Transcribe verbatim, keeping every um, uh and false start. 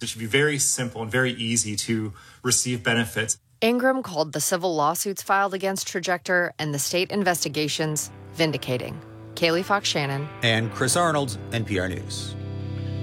It should be very simple and very easy to receive benefits. Ingram called the civil lawsuits filed against Trajector and the state investigations vindicating. Kaylee Fox Shannon. And Chris Arnold, N P R News.